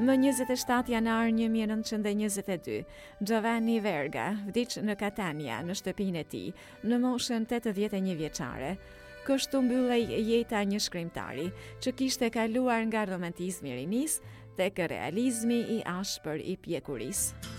Më 27 janar 1922, Giovanni Verga vdiq në Catania, në shtëpinë e tij, në moshën 81 vjeçare. Kështu mbyllej jeta një shkrimtari që kishte kaluar nga romantizmi i rinis tek realizmi i ashpër i pjekurisë.